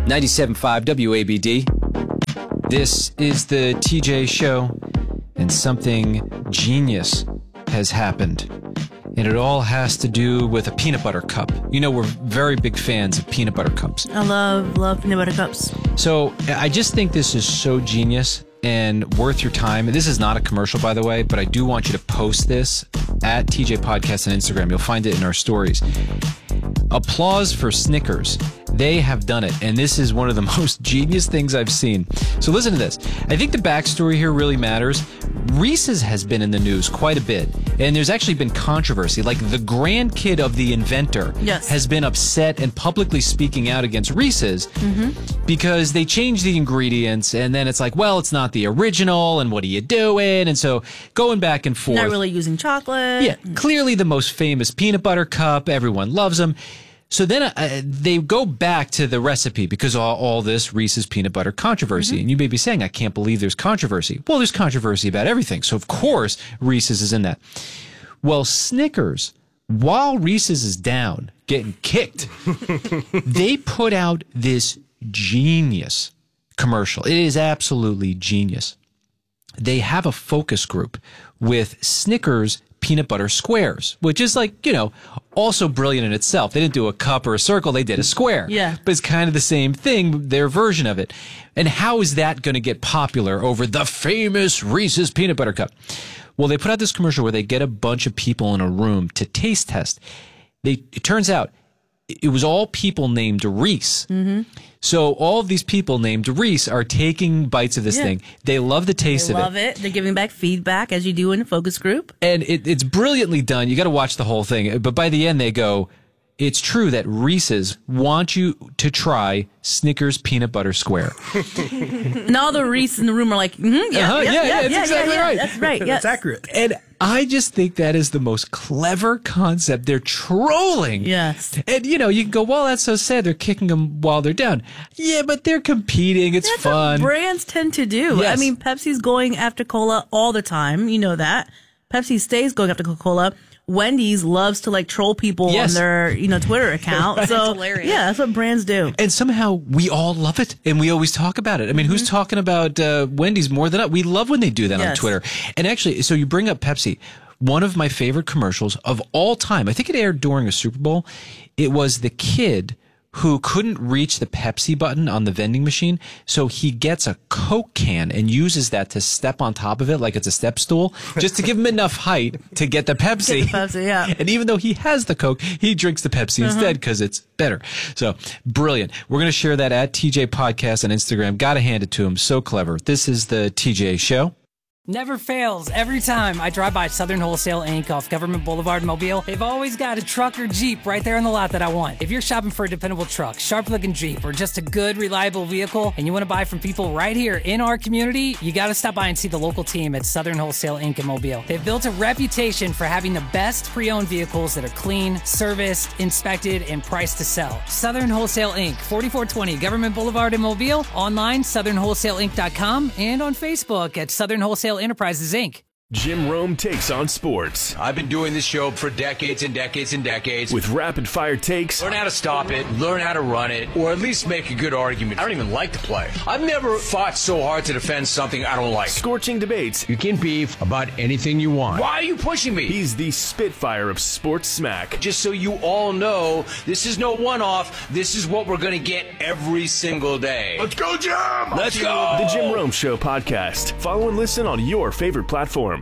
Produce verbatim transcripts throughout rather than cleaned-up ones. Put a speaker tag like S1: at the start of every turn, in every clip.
S1: ninety-seven point five W A B D. This is the T J Show, and something genius has happened. And it all has to do with a peanut butter cup. You know, we're very big fans of peanut butter cups.
S2: I love, love peanut butter cups.
S1: So I just think this is so genius and worth your time. This is not a commercial, by the way, but I do want you to post this at T J Podcast on Instagram. You'll find it in our stories. Applause for Snickers. They have done it, and this is one of the most genius things I've seen. So listen to this. I think the backstory here really matters. Reese's has been in the news quite a bit, and there's actually been controversy. Like, the grandkid of the inventor
S2: yes.
S1: has been upset and publicly speaking out against Reese's mm-hmm. because they changed the ingredients, and then it's like, well, it's not the original, and what are you doing? And so going back and forth.
S2: Not really using chocolate.
S1: Yeah, clearly the most famous peanut butter cup. Everyone loves them. So then uh, they go back to the recipe because all, all this Reese's peanut butter controversy. Mm-hmm. And you may be saying, I can't believe there's controversy. Well, there's controversy about everything. So, of course, Reese's is in that. Well, Snickers, while Reese's is down, getting kicked, they put out this genius commercial. It is absolutely genius. They have a focus group with Snickers peanut butter squares, which is like, you know, also brilliant in itself. They didn't do a cup or a circle, they did a square.
S2: Yeah.
S1: But it's kind of the same thing, their version of it. And how is that going to get popular over the famous Reese's peanut butter cup? Well, they put out this commercial where they get a bunch of people in a room to taste test. They, it turns out it was all people named Reese.
S2: Mm-hmm.
S1: So all of these people named Reese are taking bites of this
S2: yeah.
S1: thing. They love the taste
S2: they
S1: of it.
S2: love it. They're giving back feedback as you do in a focus group.
S1: And it, it's brilliantly done. You got to watch the whole thing. But by the end, they go, it's true that Reese's want you to try Snickers peanut butter square.
S2: And all the Reese in the room are like, mm-hmm, yeah,
S1: uh-huh,
S2: yeah,
S1: yeah,
S2: yeah,
S1: yeah, that's
S2: yeah,
S1: exactly
S2: yeah,
S1: right.
S2: That's right. Yes.
S3: That's accurate.
S1: And I just think that is the most clever concept. They're trolling.
S2: Yes.
S1: And, you know, you can go, well, that's so sad. They're kicking them while they're down. Yeah, but they're competing. It's
S2: That's
S1: fun.
S2: what brands tend to do.
S1: Yes.
S2: I mean, Pepsi's going after cola all the time. You know that. Pepsi stays going after Coca-Cola. Wendy's loves to like troll people
S1: yes.
S2: on their, you know, Twitter account.
S4: Right.
S2: So
S4: That's hilarious.
S2: Yeah, that's what brands do.
S1: And somehow we all love it, and we always talk about it. I mean, mm-hmm. who's talking about uh, Wendy's more than us? We love when they do that yes. on Twitter. And actually, so you bring up Pepsi. One of my favorite commercials of all time, I think it aired during a Super Bowl. It was the kid who couldn't reach the Pepsi button on the vending machine, so he gets a Coke can and uses that to step on top of it like it's a step stool, just to give him enough height to get the Pepsi.
S2: Get the Pepsi, yeah.
S1: And even though he has the Coke, he drinks the Pepsi uh-huh. instead because it's better. So, brilliant. We're going to share that at T J Podcast on Instagram. Got to hand it to him. So clever. This is the T J Show.
S4: Never fails. Every time I drive by Southern Wholesale Incorporated off Government Boulevard in Mobile, they've always got a truck or Jeep right there in the lot that I want. If you're shopping for a dependable truck, sharp-looking Jeep, or just a good, reliable vehicle, and you want to buy from people right here in our community, you got to stop by and see the local team at Southern Wholesale Incorporated in Mobile. They've built a reputation for having the best pre-owned vehicles that are clean, serviced, inspected, and priced to sell. Southern Wholesale Incorporated, forty-four twenty Government Boulevard in Mobile, online, southern wholesale inc dot com, and on Facebook at Southern Wholesale Enterprises, Incorporated.
S5: Jim Rome takes on sports.
S6: I've been doing this show for decades and decades and decades.
S5: With rapid-fire takes.
S6: Learn how to stop it, learn how to run it, or at least make a good argument. I don't even like to play. I've never fought so hard to defend something I don't like.
S5: Scorching debates.
S6: You can beef about anything you want. Why are you pushing me?
S5: He's the Spitfire of sports smack.
S6: Just so you all know, this is no one-off. This is what we're going to get every single day.
S5: Let's go, Jim!
S6: Let's go!
S5: The Jim Rome Show podcast. Follow and listen on your favorite platform.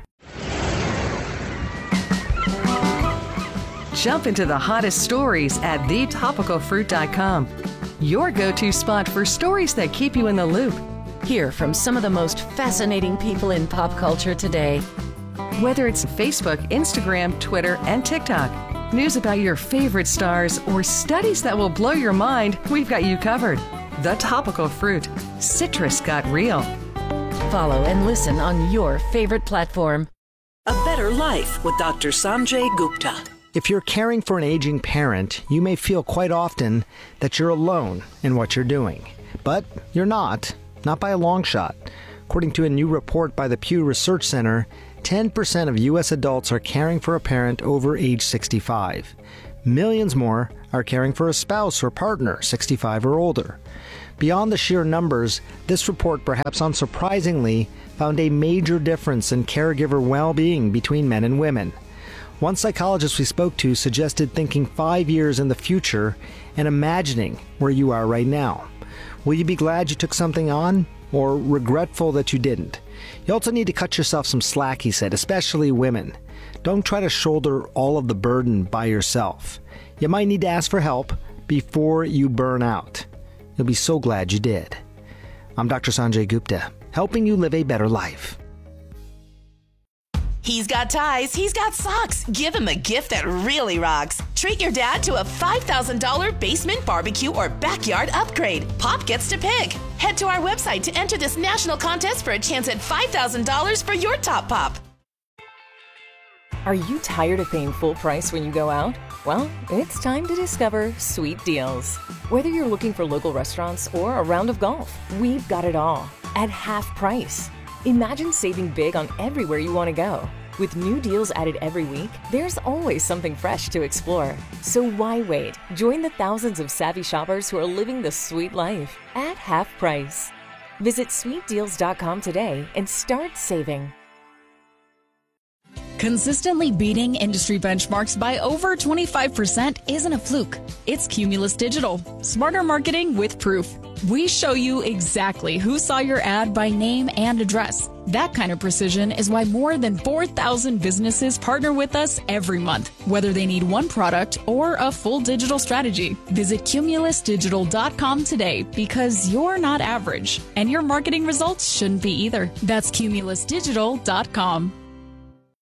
S7: Jump into the hottest stories at the topical fruit dot com. Your go-to spot for stories that keep you in the loop.
S8: Hear from some of the most fascinating people in pop culture today.
S7: Whether it's Facebook, Instagram, Twitter, and TikTok, news about your favorite stars, or studies that will blow your mind, we've got you covered. The Topical Fruit. Citrus got real.
S8: Follow and listen on your favorite platform.
S9: A Better Life with Doctor Sanjay Gupta.
S3: If you're caring for an aging parent, you may feel quite often that you're alone in what you're doing. But you're not, not by a long shot. According to a new report by the Pew Research Center, ten percent of U S adults are caring for a parent over age sixty-five. Millions more are caring for a spouse or partner, sixty-five or older. Beyond the sheer numbers, this report, perhaps unsurprisingly, found a major difference in caregiver well-being between men and women. One psychologist we spoke to suggested thinking five years in the future and imagining where you are right now. Will you be glad you took something on, or regretful that you didn't? You also need to cut yourself some slack, he said, especially women. Don't try to shoulder all of the burden by yourself. You might need to ask for help before you burn out. You'll be so glad you did. I'm Doctor Sanjay Gupta, helping you live a better life.
S10: He's got ties, he's got socks. Give him a gift that really rocks. Treat your dad to a five thousand dollars basement barbecue or backyard upgrade. Pop gets to pick. Head to our website to enter this national contest for a chance at five thousand dollars for your top pop.
S11: Are you tired of paying full price when you go out? Well, it's time to discover Sweet Deals. Whether you're looking for local restaurants or a round of golf, we've got it all at half price. Imagine saving big on everywhere you want to go. With new deals added every week, there's always something fresh to explore. So why wait? Join the thousands of savvy shoppers who are living the sweet life at half price. Visit sweet deals dot com today and start saving.
S12: Consistently beating industry benchmarks by over twenty-five percent isn't a fluke. It's Cumulus Digital. Smarter marketing with proof. We show you exactly who saw your ad by name and address. That kind of precision is why more than four thousand businesses partner with us every month, whether they need one product or a full digital strategy. Visit cumulus digital dot com today, because you're not average, and your marketing results shouldn't be either. That's cumulus digital dot com.